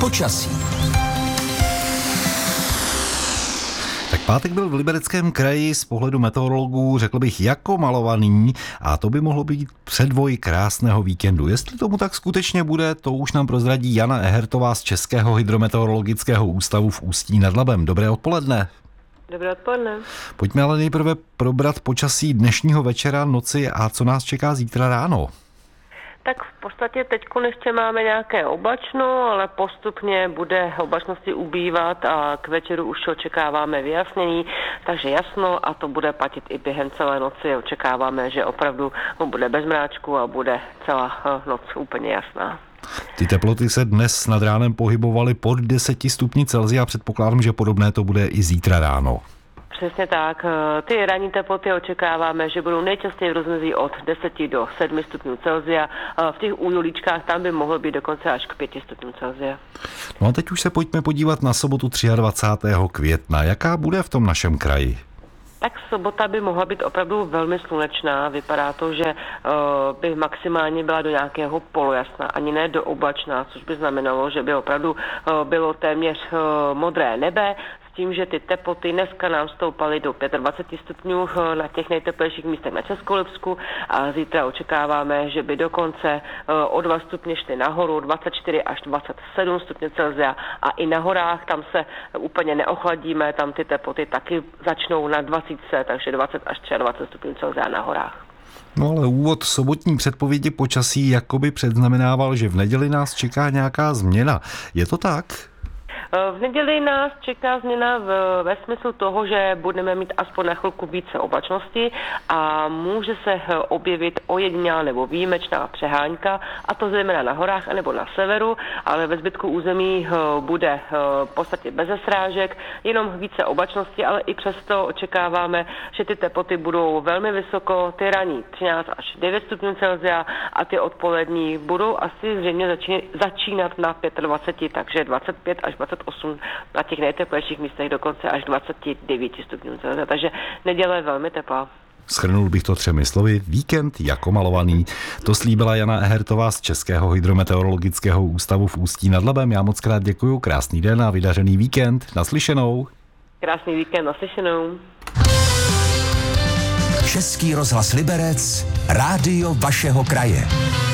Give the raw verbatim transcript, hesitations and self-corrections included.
počasí. Tak pátek byl v Libereckém kraji z pohledu meteorologů, řekl bych, jako malovaný a to by mohlo být předvoj krásného víkendu. Jestli tomu tak skutečně bude, to už nám prozradí Jana Ehertová z Českého hydrometeorologického ústavu v Ústí nad Labem. Dobré odpoledne. Dobré odpoledne. Pojďme ale nejprve probrat počasí dnešního večera, noci a co nás čeká zítra ráno. Tak v podstatě teď ještě máme nějaké oblačno, ale postupně bude oblačnosti ubývat a k večeru už očekáváme vyjasnění, takže jasno a to bude platit i během celé noci. Očekáváme, že opravdu bude bez mráčku a bude celá noc úplně jasná. Ty teploty se dnes nad ránem pohybovaly pod deseti stupni Celsia a předpokládám, že podobné to bude i zítra ráno. Přesně tak. Ty ranní teploty očekáváme, že budou nejčastěji v rozmezí od deseti do sedmi stupňů Celsia. V těch újulíčkách tam by mohlo být dokonce až k pěti stupňům Celsia. No a teď už se pojďme podívat na sobotu dvacátého třetího května. Jaká bude v tom našem kraji? Tak sobota by mohla být opravdu velmi slunečná. Vypadá to, že uh, by maximálně byla do nějakého polojasna, ani ne do oblačná, což by znamenalo, že by opravdu uh, bylo téměř uh, modré nebe, s tím, že ty teploty dneska nám stoupaly do dvacet pět stupňů uh, na těch nejteplejších místech na Českolipsku a zítra očekáváme, že by dokonce uh, o dva stupně šly nahoru, dvacet čtyři až dvacet sedm stupňů Celsia a i na horách tam se úplně neochladíme, tam ty teploty taky začnou na dvacet, takže dvacet až dvacet tři stupňů Celsia na horách. No ale úvod sobotní předpovědi počasí jakoby předznamenával, že v neděli nás čeká nějaká změna. Je to tak? V neděli nás čeká změna v, ve smyslu toho, že budeme mít aspoň na chvilku více oblačnosti a může se objevit ojedinělá nebo výjimečná přehánka, a to zejména na horách anebo na severu, ale ve zbytku území bude v podstatě bez srážek, jenom více oblačnosti, ale i přesto očekáváme, že ty teploty budou velmi vysoko, ty ranní třináct až devět stupňů Celsia a ty odpolední budou asi zřejmě začínat na dvacet pět, takže dvacet pět až dvacet osm na těch nejteplejších místech dokonce až dvacet devět stupňů Celsia, takže neděle je velmi teplá. Shrnul bych to třemi slovy, víkend jako malovaný. To slíbila Jana Ehertová z Českého hydrometeorologického ústavu v Ústí nad Labem. Já moc krát děkuju, krásný den a vydařený víkend. Naslyšenou. Krásný víkend, naslyšenou. Český rozhlas Liberec, rádio vašeho kraje.